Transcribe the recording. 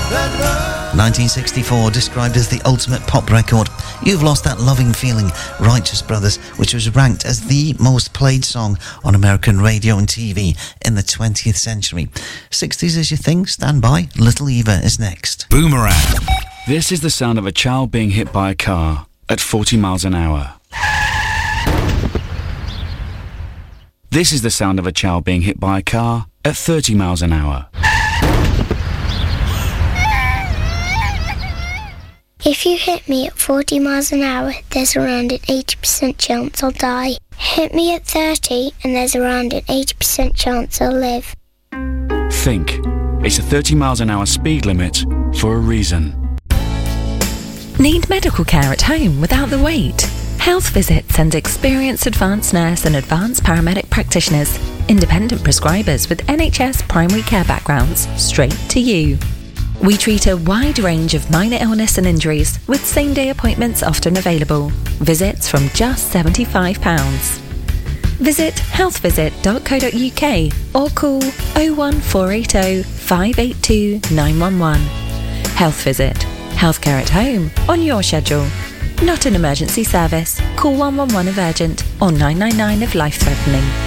1964, described as the ultimate pop record. You've Lost That Loving Feeling, Righteous Brothers, which was ranked as the most played song on American radio and TV in the 20th century. 60s is your thing? Stand by. Little Eva is next. Boomerang. This is the sound of a child being hit by a car at 40 miles an hour. This is the sound of a child being hit by a car at 30 miles an hour. If you hit me at 40 miles an hour, there's around an 80% chance I'll die. Hit me at 30 and there's around an 80% chance I'll live. Think. It's a 30 miles an hour speed limit for a reason. Need medical care at home without the wait? Health Visit sends experienced advanced nurse and advanced paramedic practitioners, independent prescribers with NHS primary care backgrounds, straight to you. We treat a wide range of minor illness and injuries with same-day appointments often available. Visits from just £75. Visit healthvisit.co.uk or call 01480 582 911. Health Visit. Healthcare at home on your schedule. Not an emergency service. Call 111 if urgent or 999 if life-threatening.